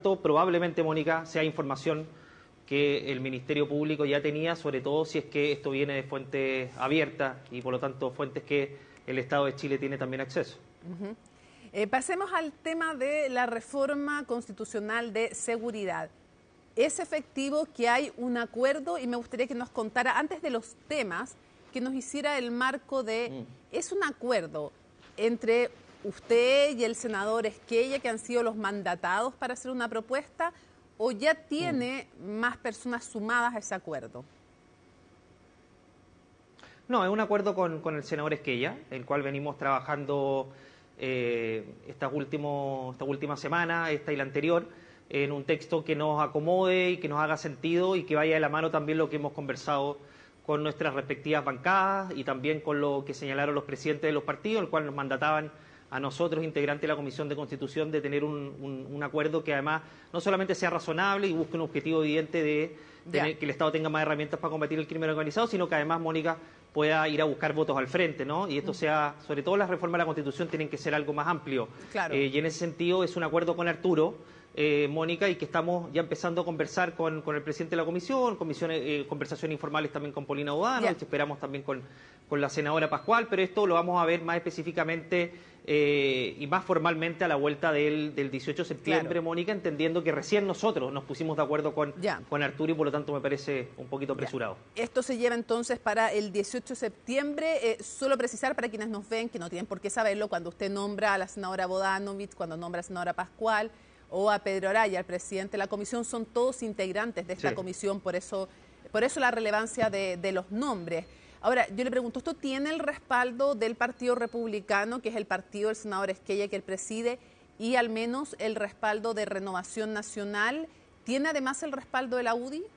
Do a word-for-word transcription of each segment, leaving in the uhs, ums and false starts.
Probablemente, Mónica, sea información que el Ministerio Público ya tenía, sobre todo si es que esto viene de fuentes abiertas y por lo tanto fuentes que el Estado de Chile tiene también acceso. Uh-huh. eh, pasemos al tema de la reforma constitucional de seguridad. ¿Es efectivo que hay un acuerdo? Y me gustaría que nos contara, antes de los temas, que nos hiciera el marco de, mm. ¿es un acuerdo entre usted y el senador Esquella, que han sido los mandatados para hacer una propuesta, o ya tiene mm. más personas sumadas a ese acuerdo? No, es un acuerdo con, con el senador Esquella, el cual venimos trabajando eh, estas últimos, esta última semana, esta y la anterior, en un texto que nos acomode y que nos haga sentido y que vaya de la mano también lo que hemos conversado con nuestras respectivas bancadas y también con lo que señalaron los presidentes de los partidos, el cual nos mandataban a nosotros, integrantes de la Comisión de Constitución, de tener un, un, un acuerdo que además no solamente sea razonable y busque un objetivo evidente de tener, que el Estado tenga más herramientas para combatir el crimen organizado, sino que además, Mónica, pueda ir a buscar votos al frente, ¿no? Y esto sea, sobre todo las reformas de la Constitución tienen que ser algo más amplio. Claro. Eh, y en ese sentido es un acuerdo con Arturo, eh, Mónica, y que estamos ya empezando a conversar con, con el presidente de la Comisión, comisiones, eh, conversaciones informales también con Paulina O'Donnell, yeah. esperamos también con, con la senadora Pascual, pero esto lo vamos a ver más específicamente eh, y más formalmente a la vuelta del, del dieciocho de septiembre, claro. Mónica, entendiendo que recién nosotros nos pusimos de acuerdo con, yeah. con Arturo y por lo tanto me parece un poquito apresurado. Yeah. Esto se lleva entonces para el dieciocho de septiembre. Eh, solo precisar para quienes nos ven, que no tienen por qué saberlo, cuando usted nombra a la senadora Bodanovich, cuando nombra a la senadora Pascual o a Pedro Araya, el presidente de la comisión, son todos integrantes de esta sí. comisión, por eso, por eso la relevancia de, de los nombres. Ahora, yo le pregunto, ¿esto tiene el respaldo del Partido Republicano, que es el partido del senador Esquella que él preside, y al menos el respaldo de Renovación Nacional? ¿Tiene además el respaldo de la U D I?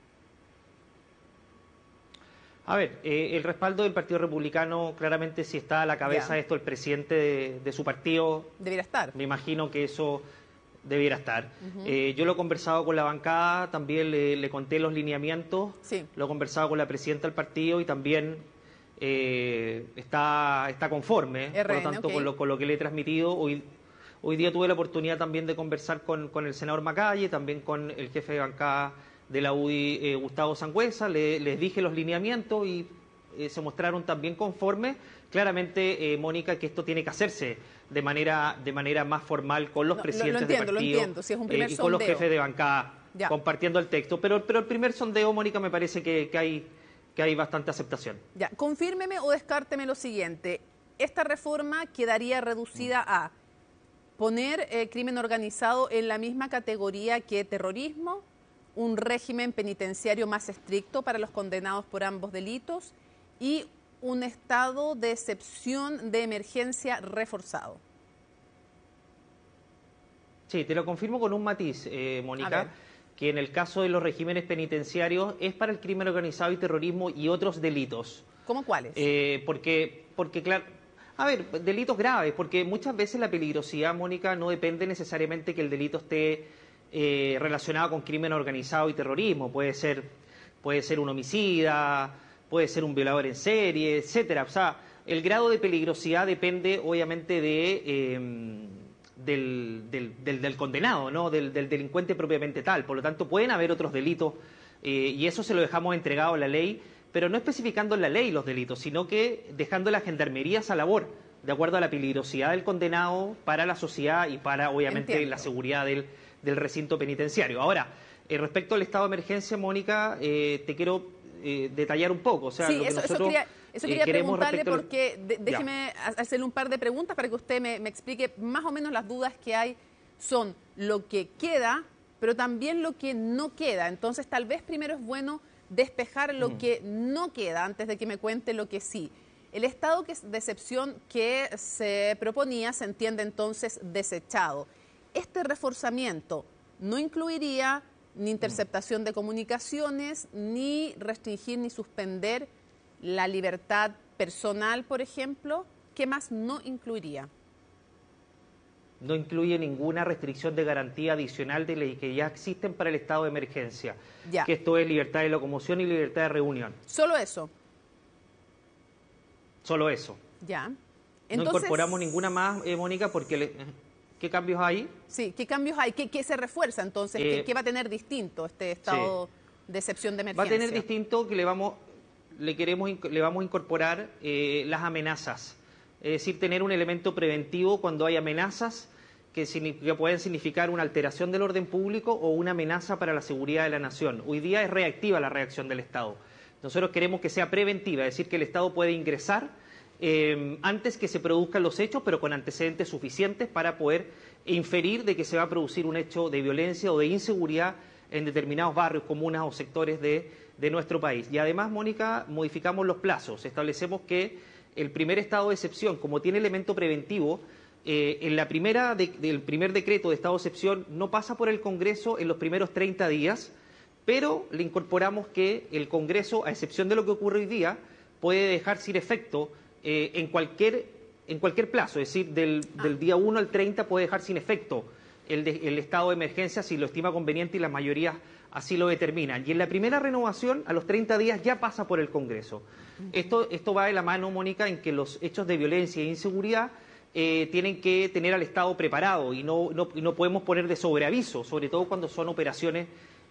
A ver, eh, el respaldo del Partido Republicano, claramente si está a la cabeza ya. de esto el presidente de, de su partido... Debería estar. Me imagino que eso debiera estar. Uh-huh. eh, yo lo he conversado con la bancada, también le, le conté los lineamientos, sí. lo he conversado con la presidenta del partido y también eh, está, está conforme, R N, por lo tanto, okay. con, lo, con lo que le he transmitido. Hoy, hoy día tuve la oportunidad también de conversar con, con el senador Macalle, también con el jefe de bancada de la U D I, eh, Gustavo Sangüesa, le, les dije los lineamientos y eh, se mostraron también conformes. Claramente, eh, Mónica, que esto tiene que hacerse de manera de manera más formal con los no, presidentes lo, lo entiendo, de partido lo entiendo. Si es un primer eh, y sondeo. con los jefes de bancada ya. compartiendo el texto. Pero, pero el primer sondeo, Mónica, me parece que, que, hay, que hay bastante aceptación. Ya, confírmeme o descárteme lo siguiente. Esta reforma quedaría reducida mm. a poner eh, crimen organizado en la misma categoría que terrorismo, un régimen penitenciario más estricto para los condenados por ambos delitos y un estado de excepción de emergencia reforzado. Sí, te lo confirmo con un matiz, eh, Mónica, que en el caso de los regímenes penitenciarios es para el crimen organizado y terrorismo y otros delitos. ¿Cómo cuáles? Eh, porque, porque, claro, a ver, delitos graves, porque muchas veces la peligrosidad, Mónica, no depende necesariamente que el delito esté eh, relacionado con crimen organizado y terrorismo. Puede ser, puede ser un homicida, puede ser un violador en serie, etcétera. O sea, el grado de peligrosidad depende, obviamente, de eh, del, del, del, del condenado, ¿no? Del, del delincuente propiamente tal. Por lo tanto, pueden haber otros delitos eh, y eso se lo dejamos entregado a la ley, pero no especificando en la ley los delitos, sino que dejando la gendarmería esa labor, de acuerdo a la peligrosidad del condenado para la sociedad y para, obviamente, Entiendo. la seguridad del, del recinto penitenciario. Ahora, eh, respecto al estado de emergencia, Mónica, eh, te quiero eh, detallar un poco. O sea, sí, lo que eso, nosotros, eso quería, eso quería eh, preguntarle porque, de, déjeme ya. hacerle un par de preguntas para que usted me, me explique más o menos las dudas que hay son lo que queda, pero también lo que no queda. Entonces, tal vez primero es bueno despejar lo mm. que no queda antes de que me cuente lo que sí. El estado de excepción que se proponía se entiende entonces desechado. Este reforzamiento no incluiría ni interceptación de comunicaciones, ni restringir ni suspender la libertad personal, por ejemplo. ¿Qué más no incluiría? No incluye ninguna restricción de garantía adicional de ley que ya existen para el estado de emergencia. Ya. Que esto es libertad de locomoción y libertad de reunión. ¿Solo eso? Solo eso. Ya. Entonces, no incorporamos ninguna más, eh, Mónica, porque... Le... ¿Qué cambios hay? Sí, ¿qué cambios hay? ¿Qué, qué se refuerza entonces? Eh, ¿Qué, ¿Qué va a tener distinto este estado sí. de excepción de emergencia? Va a tener distinto que le vamos, le queremos, le vamos a incorporar eh, las amenazas. Es decir, tener un elemento preventivo cuando hay amenazas que, que pueden significar una alteración del orden público o una amenaza para la seguridad de la nación. Hoy día es reactiva la reacción del Estado. Nosotros queremos que sea preventiva, es decir, que el Estado puede ingresar eh, antes que se produzcan los hechos, pero con antecedentes suficientes para poder inferir de que se va a producir un hecho de violencia o de inseguridad en determinados barrios, comunas o sectores de, de nuestro país. Y además, Mónica, modificamos los plazos. Establecemos que el primer estado de excepción, como tiene elemento preventivo, eh, en la primera de, del primer decreto de estado de excepción no pasa por el Congreso en los primeros treinta días, pero le incorporamos que el Congreso, a excepción de lo que ocurre hoy día, puede dejar sin efecto eh, en cualquier en cualquier plazo, es decir, del, ah. del día uno al treinta puede dejar sin efecto el, de, el estado de emergencia si lo estima conveniente y las mayorías así lo determinan. Y en la primera renovación, a los treinta días ya pasa por el Congreso. Esto, esto va de la mano, Mónica, en que los hechos de violencia e inseguridad eh, tienen que tener al Estado preparado y no, no, y no podemos poner de sobreaviso, sobre todo cuando son operaciones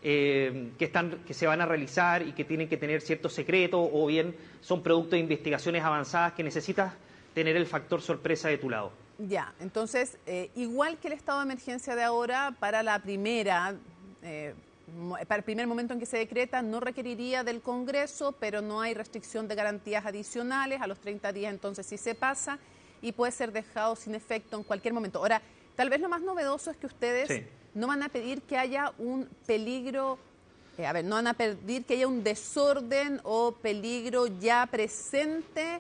eh, que, están, que se van a realizar y que tienen que tener cierto secreto o bien son producto de investigaciones avanzadas que necesitas tener el factor sorpresa de tu lado. Ya, entonces, eh, igual que el estado de emergencia de ahora, para la primera... Eh, para el primer momento en que se decreta, no requeriría del Congreso, pero no hay restricción de garantías adicionales. A los treinta días entonces sí se pasa y puede ser dejado sin efecto en cualquier momento. Ahora, tal vez lo más novedoso es que ustedes sí. no van a pedir que haya un peligro, eh, a ver, no van a pedir que haya un desorden o peligro ya presente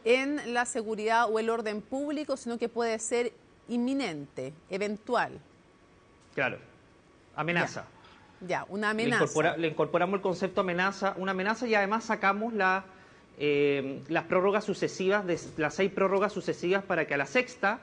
en la seguridad o el orden público, sino que puede ser inminente, eventual. Claro, amenaza. Ya. Ya, una amenaza. Le, incorpora, le incorporamos el concepto amenaza, una amenaza y además sacamos la, eh, las prórrogas sucesivas, de, las seis prórrogas sucesivas para que a la sexta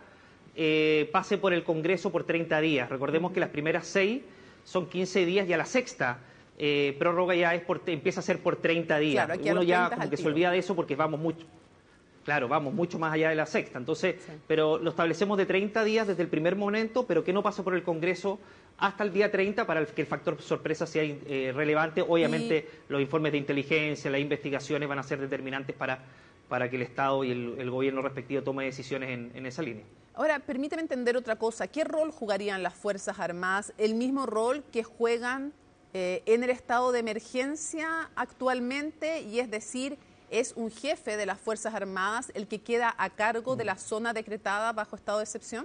eh, pase por el Congreso por treinta días. Recordemos uh-huh. que las primeras seis son quince días y a la sexta eh, prórroga ya es por, empieza a ser por treinta días. Claro, Uno ya como que se olvida de eso porque vamos mucho. Claro, vamos mucho más allá de la sexta. Entonces, sí. pero lo establecemos de treinta días desde el primer momento, pero que no pase por el Congreso hasta el día treinta para que el factor sorpresa sea eh, relevante. Obviamente, y... los informes de inteligencia, las investigaciones van a ser determinantes para, para que el Estado y el, el gobierno respectivo tome decisiones en, en esa línea. Ahora, permíteme entender otra cosa. ¿Qué rol jugarían las Fuerzas Armadas? ¿El mismo rol que juegan eh, en el estado de emergencia actualmente? Y es decir, ¿es un jefe de las Fuerzas Armadas el que queda a cargo de la zona decretada bajo estado de excepción?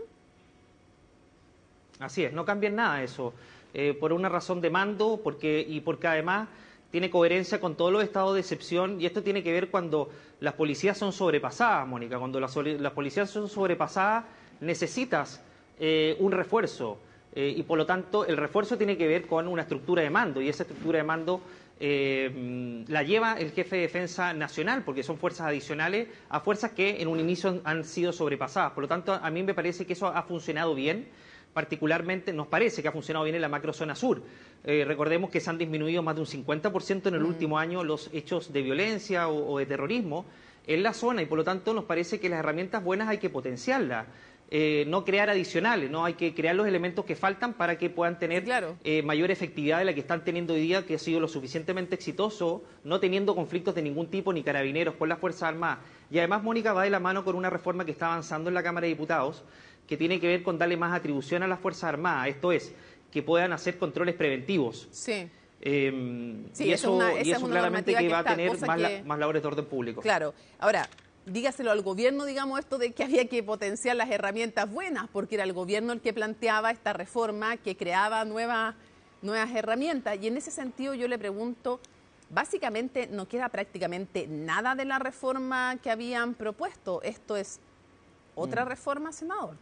Así es, no cambia en nada eso, eh, por una razón de mando porque y porque además tiene coherencia con todos los estados de excepción y esto tiene que ver cuando las policías son sobrepasadas, Mónica, cuando las, las policías son sobrepasadas necesitas eh, un refuerzo eh, y por lo tanto el refuerzo tiene que ver con una estructura de mando y esa estructura de mando eh, la lleva el jefe de defensa nacional porque son fuerzas adicionales a fuerzas que en un inicio han sido sobrepasadas, por lo tanto a mí me parece que eso ha funcionado bien. Particularmente nos parece que ha funcionado bien en la macrozona sur. Eh, recordemos que se han disminuido más de un cincuenta por ciento en el mm. último año los hechos de violencia o, o de terrorismo en la zona y por lo tanto nos parece que las herramientas buenas hay que potenciarlas, eh, no crear adicionales, no hay que crear los elementos que faltan para que puedan tener claro. eh, mayor efectividad de la que están teniendo hoy día, que ha sido lo suficientemente exitoso, no teniendo conflictos de ningún tipo ni carabineros con las Fuerzas Armadas. Y además, Mónica, va de la mano con una reforma que está avanzando en la Cámara de Diputados, que tiene que ver con darle más atribución a las Fuerzas Armadas, esto es, que puedan hacer controles preventivos. Sí. Eh, sí y eso, una, y eso claramente que, que va a tener más, que... la, más labores de orden público. Claro. Ahora, dígaselo al gobierno, digamos, esto de que había que potenciar las herramientas buenas, porque era el gobierno el que planteaba esta reforma, que creaba nuevas, nuevas herramientas. Y en ese sentido yo le pregunto, básicamente no queda prácticamente nada de la reforma que habían propuesto. Esto es otra mm. reforma, senador.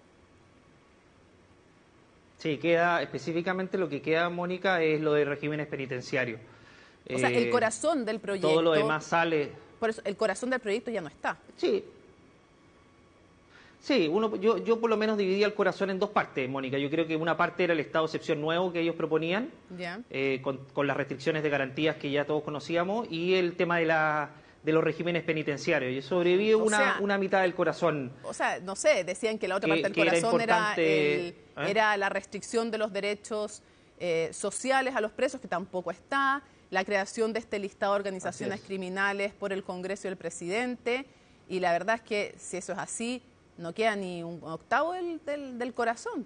Sí, queda específicamente lo que queda, Mónica, es lo de regímenes penitenciarios. O eh, sea, el corazón del proyecto... Todo lo demás sale... Por eso, el corazón del proyecto ya no está. Sí. Sí, uno, yo, yo por lo menos dividía el corazón en dos partes, Mónica. Yo creo que una parte era el estado de excepción nuevo que ellos proponían, yeah. eh, con, con las restricciones de garantías que ya todos conocíamos, y el tema de, la, de los regímenes penitenciarios. Y sobrevive una, sea, una mitad del corazón. O sea, no sé, decían que la otra que, parte del que corazón era, era, el, ¿eh? era la restricción de los derechos eh, sociales a los presos, que tampoco está, la creación de este listado de organizaciones criminales por el Congreso y el presidente, y la verdad es que si eso es así, no queda ni un octavo del, del, del corazón.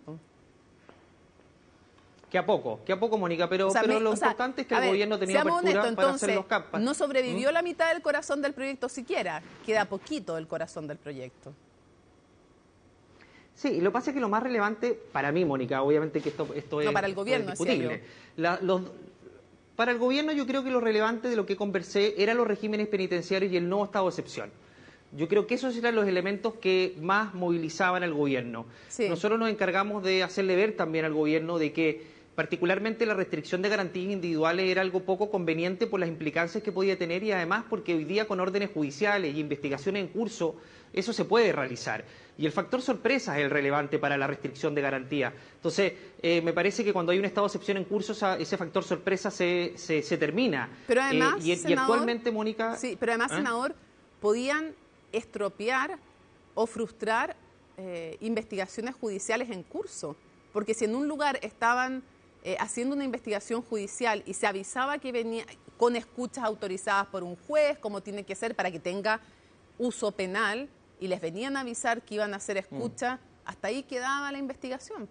Que a poco, que a poco, Mónica, pero, o sea, pero me, lo o sea, importante es que el ver, gobierno tenía apertura honesto, para entonces, hacer los campas. No sobrevivió ¿Mm? la mitad del corazón del proyecto siquiera, queda poquito del corazón del proyecto. Sí, y lo que pasa es que lo más relevante, para mí, Mónica, obviamente que esto, esto es, no, para el gobierno, es discutible. La, los, para el gobierno yo creo que lo relevante de lo que conversé eran los regímenes penitenciarios y el nuevo estado de excepción. Yo creo que esos eran los elementos que más movilizaban al gobierno. Sí. Nosotros nos encargamos de hacerle ver también al gobierno de que particularmente la restricción de garantías individuales era algo poco conveniente por las implicancias que podía tener y además porque hoy día con órdenes judiciales y investigaciones en curso eso se puede realizar. Y el factor sorpresa es el relevante para la restricción de garantías. Entonces, eh, me parece que cuando hay un estado de excepción en curso, esa, ese factor sorpresa se, se, se termina. Pero además, eh, y, senador, y actualmente, Mónica... Sí, pero además, ¿eh? senador, podían estropear o frustrar eh, investigaciones judiciales en curso. Porque si en un lugar estaban eh, haciendo una investigación judicial y se avisaba que venía con escuchas autorizadas por un juez, como tiene que ser para que tenga uso penal, y les venían a avisar que iban a hacer escucha, mm. hasta ahí quedaba la investigación.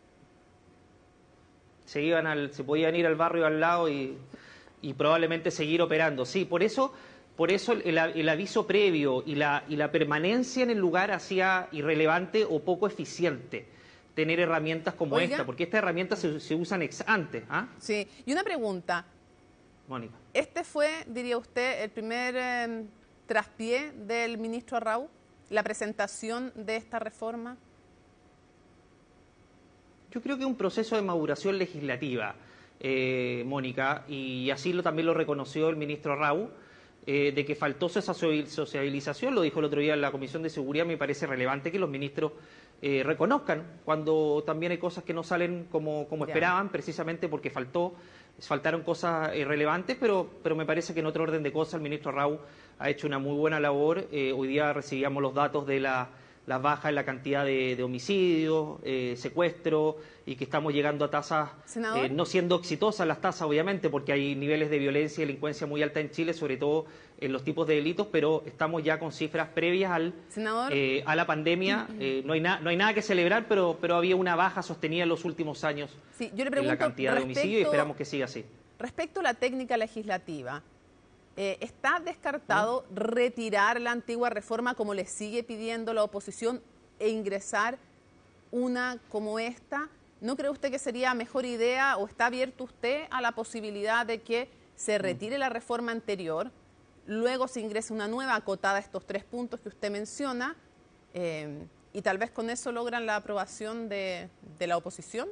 Se, iban al, se podían ir al barrio al lado y, y probablemente seguir operando. Sí, por eso... Por eso el, el aviso previo y la, y la permanencia en el lugar hacía irrelevante o poco eficiente tener herramientas como Oiga. esta, porque estas herramientas se, se usan ex antes. ¿Ah? Sí, y una pregunta. Mónica. ¿Este fue, diría usted, el primer eh, traspié del ministro Arrau, la presentación de esta reforma? Yo creo que es un proceso de maduración legislativa, eh, Mónica, y así lo, también lo reconoció el ministro Arrau. Eh, de que faltó esa sociabilización, lo dijo el otro día en la Comisión de Seguridad, me parece relevante que los ministros eh, reconozcan cuando también hay cosas que no salen como, como esperaban, precisamente porque faltó, faltaron cosas eh, relevantes, pero, pero me parece que en otro orden de cosas el ministro Arrau ha hecho una muy buena labor. Eh, hoy día recibíamos los datos de la, la baja en la cantidad de, de homicidios, eh, secuestros, y que estamos llegando a tasas, eh, no siendo exitosas las tasas, obviamente, porque hay niveles de violencia y delincuencia muy alta en Chile, sobre todo en los tipos de delitos, pero estamos ya con cifras previas al, eh, a la pandemia. Eh, no, hay na, no hay nada que celebrar, pero, pero había una baja sostenida en los últimos años sí, yo le pregunto, en la cantidad respecto, de homicidios y esperamos que siga así. Respecto a la técnica legislativa, eh, ¿está descartado ¿Mm? retirar la antigua reforma como le sigue pidiendo la oposición e ingresar una como esta? ¿No cree usted que sería mejor idea o está abierto usted a la posibilidad de que se retire la reforma anterior, luego se ingrese una nueva acotada a estos tres puntos que usted menciona eh, y tal vez con eso logran la aprobación de, de la oposición?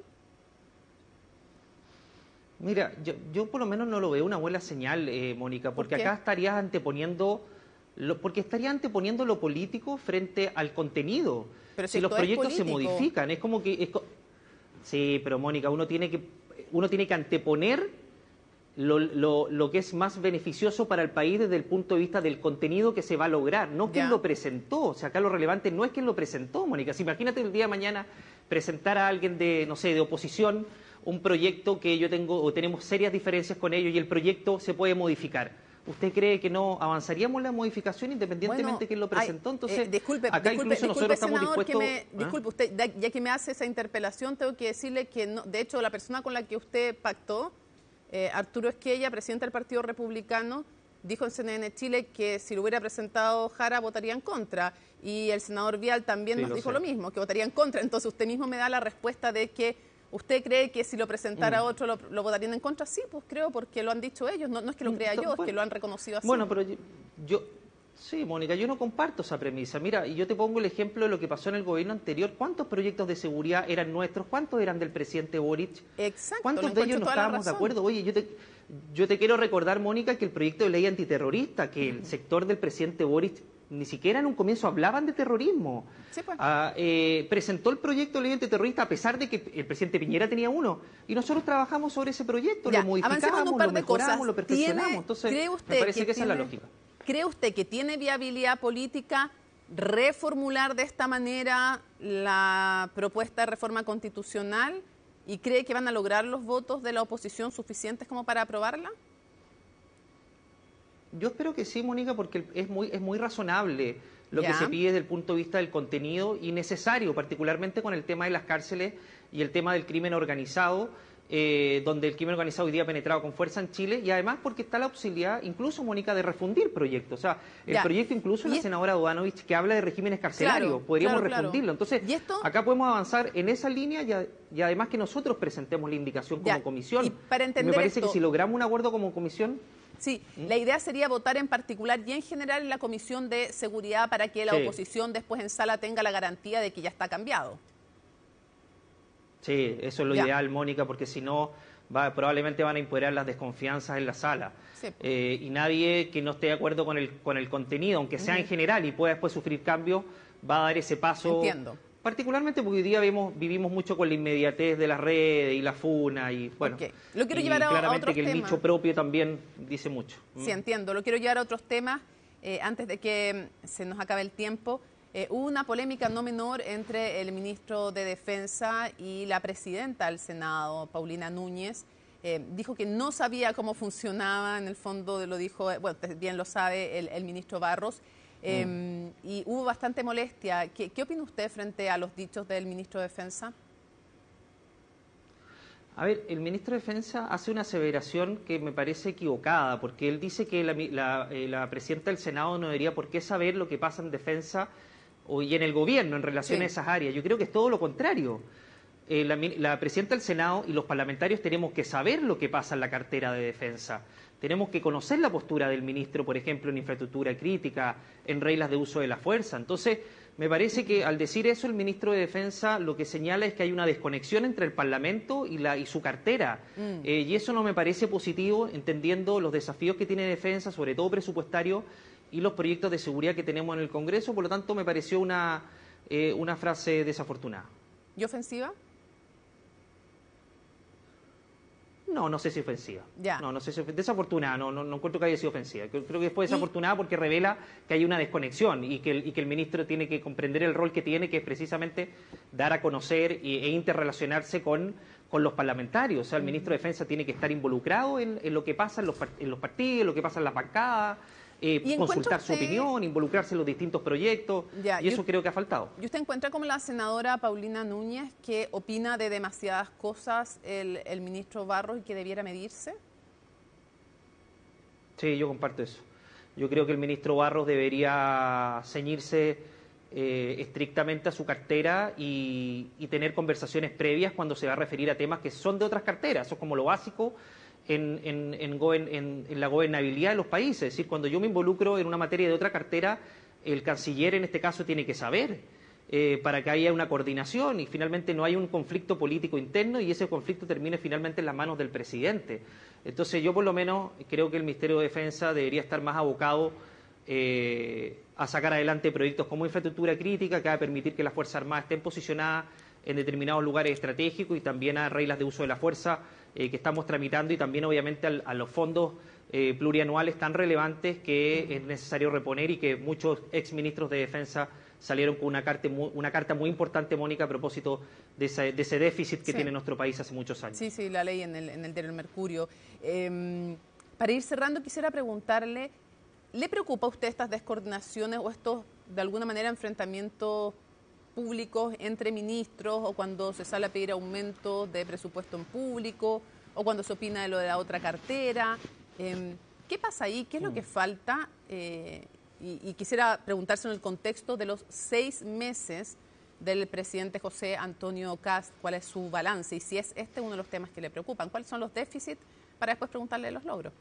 Mira, yo, yo por lo menos no lo veo una buena señal, eh, Mónica, porque ¿Por acá estarías anteponiendo, lo, porque estaría anteponiendo lo político frente al contenido. Pero si, si los proyectos se modifican, es como que... Es co Sí, pero Mónica, uno tiene que, uno tiene que anteponer lo, lo, lo que es más beneficioso para el país desde el punto de vista del contenido que se va a lograr, no quién lo presentó. O sea, acá lo relevante no es quién lo presentó, Mónica. Si imagínate el día de mañana presentar a alguien de, no sé, de oposición un proyecto que yo tengo o tenemos serias diferencias con ellos y el proyecto se puede modificar. ¿Usted cree que no avanzaríamos en la modificación independientemente bueno, de quién lo presentó? Ay, Entonces, eh, disculpe, acá disculpe, incluso disculpe, nosotros estamos senador, dispuestos... Que me, disculpe, usted, ya que me hace esa interpelación, tengo que decirle que, no, de hecho, la persona con la que usted pactó, eh, Arturo Esquella, presidente del Partido Republicano, dijo en C N N Chile que si lo hubiera presentado Jara votaría en contra. Y el senador Vial también sí, nos lo dijo sé. lo mismo, que votaría en contra. Entonces, usted mismo me da la respuesta de que ¿usted cree que si lo presentara mm. otro lo, lo votarían en contra? Sí, pues creo, porque lo han dicho ellos. No, no es que lo crea yo, bueno, es que lo han reconocido así. Bueno, pero yo, yo... Sí, Mónica, yo no comparto esa premisa. Mira, y yo te pongo el ejemplo de lo que pasó en el gobierno anterior. ¿Cuántos proyectos de seguridad eran nuestros? ¿Cuántos eran del presidente Boric? Exacto. ¿Cuántos de ellos no estábamos de acuerdo? Oye, yo te, yo te quiero recordar, Mónica, que el proyecto de ley antiterrorista, que uh-huh. el sector del presidente Boric ni siquiera en un comienzo hablaban de terrorismo. Sí, pues. ah, eh, presentó el proyecto de ley antiterrorista a pesar de que el presidente Piñera tenía uno. Y nosotros trabajamos sobre ese proyecto, ya, lo modificamos, lo mejoramos, cosas. lo perfeccionamos. ¿Tiene, Entonces, ¿cree usted me parece que, que esa tiene, es la lógica. ¿Cree usted que tiene viabilidad política reformular de esta manera la propuesta de reforma constitucional y cree que van a lograr los votos de la oposición suficientes como para aprobarla? Yo espero que sí, Mónica, porque es muy, es muy razonable lo Ya. que se pide desde el punto de vista del contenido y necesario, particularmente con el tema de las cárceles y el tema del crimen organizado, eh, donde el crimen organizado hoy día ha penetrado con fuerza en Chile, y además porque está la posibilidad, incluso, Mónica, de refundir proyectos. O sea, el Ya. proyecto incluso de Y la es- senadora Dudanovich que habla de regímenes carcelarios, Claro, podríamos claro, claro. refundirlo. Entonces, ¿Y esto? acá podemos avanzar en esa línea y, a- y además que nosotros presentemos la indicación como Ya. comisión. Y para entender me parece esto- que si logramos un acuerdo como comisión... Sí, la idea sería votar en particular y en general en la Comisión de Seguridad para que la Sí. oposición después en sala tenga la garantía de que ya está cambiado. Sí, eso es lo Ya. ideal, Mónica, porque si no, va, probablemente van a imperar las desconfianzas en la sala. Sí. Eh, y nadie que no esté de acuerdo con el, con el contenido, aunque sea en general y pueda después sufrir cambios, va a dar ese paso. Entiendo. Particularmente porque hoy día vemos, vivimos mucho con la inmediatez de las redes y la funa y bueno. Ok. Lo quiero y llevar a- a claramente otros que el temas. nicho propio también dice mucho. Sí, entiendo. Lo quiero llevar a otros temas. Eh, antes de que mm, se nos acabe el tiempo, eh, hubo una polémica no menor entre el ministro de Defensa y la presidenta del Senado, Paulina Núñez. Eh, dijo que no sabía cómo funcionaba, en el fondo lo dijo, eh, bueno, usted bien lo sabe, el, el ministro Barros. Eh, Mm. Y hubo bastante molestia. ¿Qué, ¿Qué opina usted frente a los dichos del ministro de Defensa? A ver, el ministro de Defensa hace una aseveración que me parece equivocada, porque él dice que la, la, eh, la presidenta del Senado no debería por qué saber lo que pasa en defensa o, y en el gobierno en relación Sí. a esas áreas. Yo creo que es todo lo contrario. Eh, la, la presidenta del Senado y los parlamentarios tenemos que saber lo que pasa en la cartera de defensa. Tenemos que conocer la postura del ministro, por ejemplo, en infraestructura crítica, en reglas de uso de la fuerza. Entonces, me parece que al decir eso, el ministro de Defensa lo que señala es que hay una desconexión entre el Parlamento y, la, y su cartera. Mm. Eh, y eso no me parece positivo, entendiendo los desafíos que tiene Defensa, sobre todo presupuestarios, y los proyectos de seguridad que tenemos en el Congreso. Por lo tanto, me pareció una, eh, una frase desafortunada. ¿Y ofensiva? No, no sé si ofensiva. Ya. No, no sé si of- desafortunada, no, no, no encuentro que haya sido ofensiva. Creo, creo que fue Y- desafortunada porque revela que hay una desconexión y que, el, y que el ministro tiene que comprender el rol que tiene, que es precisamente dar a conocer y- e interrelacionarse con, con los parlamentarios. O sea, el ministro de Defensa tiene que estar involucrado en, en lo que pasa en los, par- en los partidos, en lo que pasa en las bancadas, eh, ¿Y encuentra consultar su usted- opinión, involucrarse en los distintos proyectos, Ya, y yo- eso creo que ha faltado. ¿Y usted encuentra como la senadora Paulina Núñez que opina de demasiadas cosas el, el ministro Barros y que debiera medirse? Sí, yo comparto eso. Yo creo que el ministro Barros debería ceñirse eh, estrictamente a su cartera y, y tener conversaciones previas cuando se va a referir a temas que son de otras carteras. Eso es como lo básico en, en, en, goben- en- en la gobernabilidad de los países. Es decir, cuando yo me involucro en una materia de otra cartera, el canciller en este caso tiene que saber eh, para que haya una coordinación y finalmente no haya un conflicto político interno y ese conflicto termine finalmente en las manos del presidente. Entonces yo por lo menos creo que el Ministerio de Defensa debería estar más abocado eh, a sacar adelante proyectos como infraestructura crítica, que va a permitir que las Fuerzas Armadas estén posicionadas en determinados lugares estratégicos y también a reglas de uso de la fuerza eh, que estamos tramitando y también obviamente al, a los fondos eh, plurianuales tan relevantes que es necesario reponer y que muchos exministros de Defensa salieron con una carta, muy, una carta muy importante, Mónica, a propósito de ese, de ese déficit que Sí. tiene nuestro país hace muchos años. Sí, sí, la ley en el, en el diario El Mercurio. Eh, para ir cerrando, quisiera preguntarle, ¿le preocupa a usted estas descoordinaciones o estos, de alguna manera, enfrentamientos públicos entre ministros o cuando se sale a pedir aumento de presupuesto en público o cuando se opina de lo de la otra cartera? Eh, ¿Qué pasa ahí? ¿Qué es lo que falta? Eh, y, y quisiera preguntarse en el contexto de los seis meses del presidente José Antonio Kast, cuál es su balance y si es este uno de los temas que le preocupan. ¿Cuáles son los déficits? Para después preguntarle de los logros.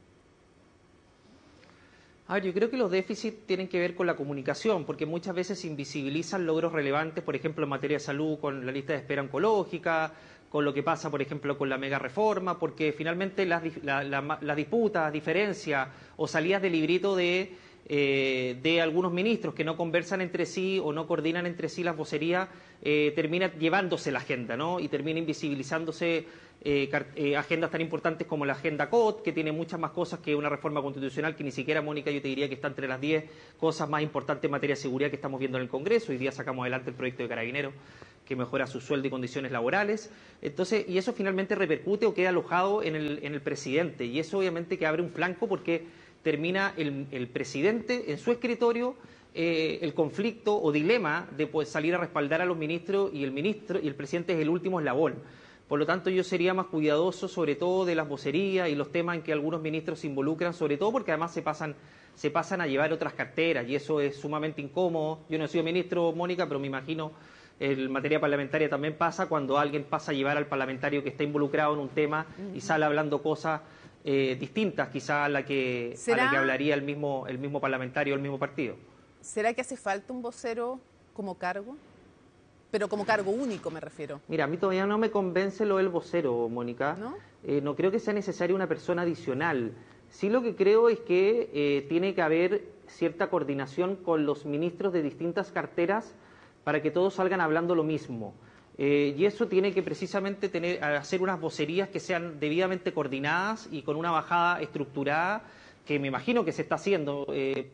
A ver, yo creo que los déficits tienen que ver con la comunicación, porque muchas veces se invisibilizan logros relevantes, por ejemplo, en materia de salud, con la lista de espera oncológica, con lo que pasa, por ejemplo, con la mega reforma, porque finalmente las, la, la, las disputas, diferencias o salidas de librito de, eh, de algunos ministros que no conversan entre sí o no coordinan entre sí las vocerías, eh, termina llevándose la agenda, ¿no? Y termina invisibilizándose eh, eh, agendas tan importantes como la agenda C O T, que tiene muchas más cosas que una reforma constitucional, que ni siquiera, Mónica, yo te diría que está entre las diez cosas más importantes en materia de seguridad que estamos viendo en el Congreso. Hoy día sacamos adelante el proyecto de Carabineros, que mejora su sueldo y condiciones laborales. Entonces, y eso finalmente repercute o queda alojado en el, en el presidente. Y eso obviamente que abre un flanco porque termina el, el presidente en su escritorio eh, el conflicto o dilema de pues, salir a respaldar a los ministros y el ministro y el presidente es el último eslabón. Por lo tanto, yo sería más cuidadoso sobre todo de las vocerías y los temas en que algunos ministros se involucran, sobre todo porque además se pasan, se pasan a llevar otras carteras y eso es sumamente incómodo. Yo no he sido ministro, Mónica, pero me imagino en materia parlamentaria también pasa cuando alguien pasa a llevar al parlamentario que está involucrado en un tema uh-huh. y sale hablando cosas eh, distintas quizá a la que a la que hablaría el mismo el mismo parlamentario o el mismo partido. ¿Será que hace falta un vocero como cargo? Pero como cargo único me refiero. Mira, a mí todavía no me convence lo del vocero, Mónica. ¿No? Eh, no creo que sea necesaria una persona adicional. Sí lo que creo es que eh, tiene que haber cierta coordinación con los ministros de distintas carteras para que todos salgan hablando lo mismo. Eh, y eso tiene que precisamente tener, hacer unas vocerías que sean debidamente coordinadas y con una bajada estructurada, que me imagino que se está haciendo. Eh,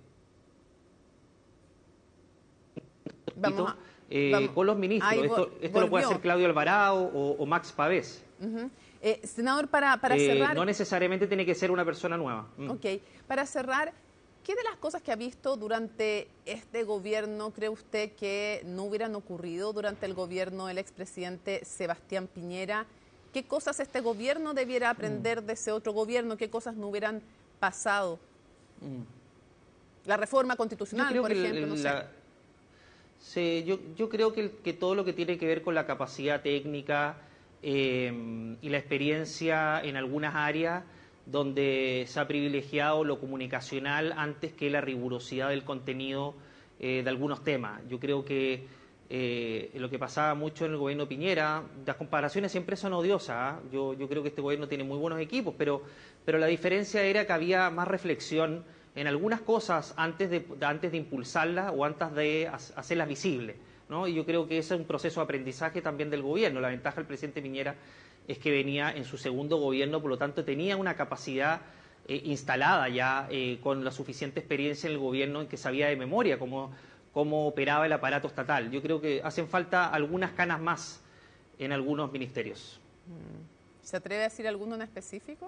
vamos a, eh, vamos. con los ministros. Ay, esto esto lo puede hacer Claudio Alvarado o, o Max Pavés. Uh-huh. eh, senador, para, para eh, cerrar... No necesariamente tiene que ser una persona nueva. Mm. Ok, para cerrar... ¿Qué de las cosas que ha visto durante este gobierno cree usted que no hubieran ocurrido durante el gobierno del expresidente Sebastián Piñera? ¿Qué cosas este gobierno debiera aprender de ese otro gobierno? ¿Qué cosas no hubieran pasado? Mm. La reforma constitucional, por ejemplo, el, no la, sé. Sí, yo, yo creo que, que todo lo que tiene que ver con la capacidad técnica eh, y la experiencia en algunas áreas donde se ha privilegiado lo comunicacional antes que la rigurosidad del contenido eh, de algunos temas. Yo creo que eh, lo que pasaba mucho en el gobierno Piñera, las comparaciones siempre son odiosas, ¿eh? yo, yo creo que este gobierno tiene muy buenos equipos, pero, pero la diferencia era que había más reflexión en algunas cosas antes de, antes de impulsarlas o antes de hacerlas visibles, ¿no? Y yo creo que ese es un proceso de aprendizaje también del gobierno. La ventaja del presidente Piñera es que venía en su segundo gobierno, por lo tanto tenía una capacidad eh, instalada ya eh, con la suficiente experiencia en el gobierno en que sabía de memoria cómo, cómo operaba el aparato estatal. Yo creo que hacen falta algunas canas más en algunos ministerios. ¿Se atreve a decir alguno en específico?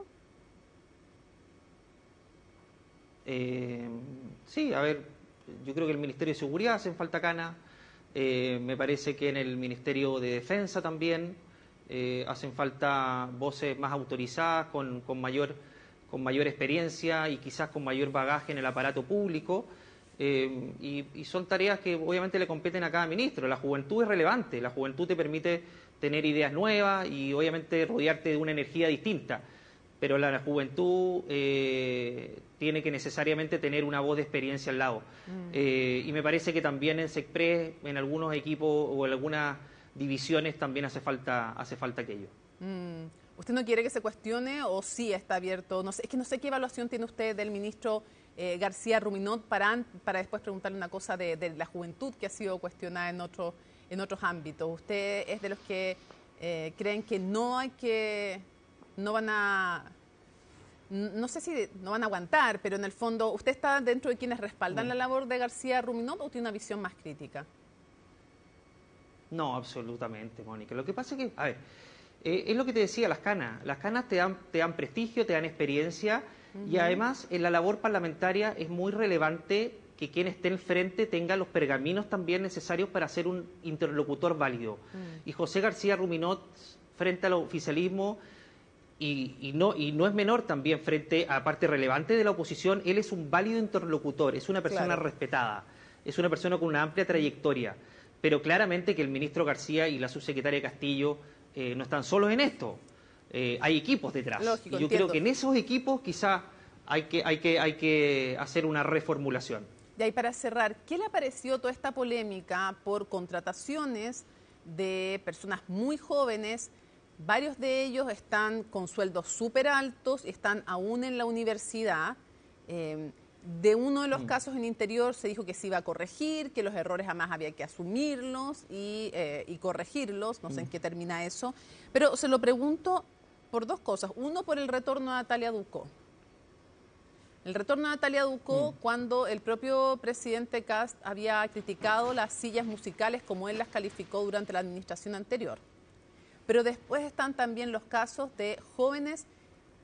Eh, sí, a ver, yo creo que el Ministerio de Seguridad hacen falta canas, eh, me parece que en el Ministerio de Defensa también eh, hacen falta voces más autorizadas, con, con, mayor, con mayor experiencia y quizás con mayor bagaje en el aparato público, eh, y, y son tareas que obviamente le competen a cada ministro. La juventud es relevante, la juventud te permite tener ideas nuevas y obviamente rodearte de una energía distinta, pero la, la juventud eh, tiene que necesariamente tener una voz de experiencia al lado. Mm. Eh, y me parece que también en SECPRES, en algunos equipos o en algunas divisiones también hace falta, hace falta aquello. Mm. ¿Usted no quiere que se cuestione o sí está abierto? No sé, es que no sé qué evaluación tiene usted del ministro eh, García Ruminot para, para después preguntarle una cosa de, de la juventud que ha sido cuestionada en, otro, en otros ámbitos. ¿Usted es de los que eh, creen que no hay que... no van a, no sé si no van a aguantar, pero en el fondo, ¿usted está dentro de quienes respaldan mm. la labor de García Ruminot o tiene una visión más crítica? No, absolutamente, Mónica. Lo que pasa es que, a ver, eh, es lo que te decía, las canas. Las canas te dan, te dan prestigio, te dan experiencia uh-huh. y además en la labor parlamentaria es muy relevante que quien esté al frente tenga los pergaminos también necesarios para ser un interlocutor válido. Uh-huh. Y José García Ruminot, frente al oficialismo, Y, y, no, y no es menor también frente a parte relevante de la oposición, él es un válido interlocutor, es una persona claro. respetada, es una persona con una amplia trayectoria, pero claramente que el ministro García y la subsecretaria Castillo eh, no están solos en esto, eh, hay equipos detrás. Lógico, y yo entiendo. creo que en esos equipos quizá hay que, hay que, hay que hacer una reformulación. Y ahí para cerrar, ¿qué le ha parecido toda esta polémica por contrataciones de personas muy jóvenes? Varios de ellos están con sueldos súper altos, están aún en la universidad. Eh, de uno de los mm. casos en Interior se dijo que se iba a corregir, que los errores además había que asumirlos y, eh, y corregirlos. No sé mm. en qué termina eso. Pero se lo pregunto por dos cosas. Uno, por el retorno de Natalia Ducó. El retorno de Natalia Ducó, mm. cuando el propio presidente Kast había criticado las sillas musicales como él las calificó durante la administración anterior. Pero después están también los casos de jóvenes